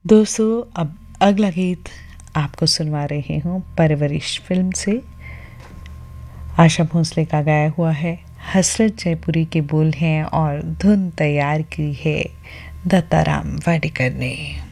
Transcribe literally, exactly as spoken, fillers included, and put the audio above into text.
दोस्तों, अब अगला गीत आपको सुनवा रही हूँ परवरिश फिल्म से। आशा भोसले का गाया हुआ है, हसरत जयपुरी के बोल हैं और धुन तैयार की है दत्ताराम वाडेकर ने।